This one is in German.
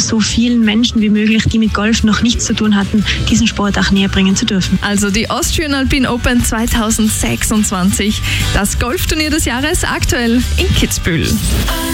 so vielen Menschen wie möglich, die mit Golf noch nichts zu tun hatten, diesen Sport auch näher bringen zu dürfen. Also die Austrian Alpine Open 2026, das Golfturnier des Jahres aktuell in Kitzbühel.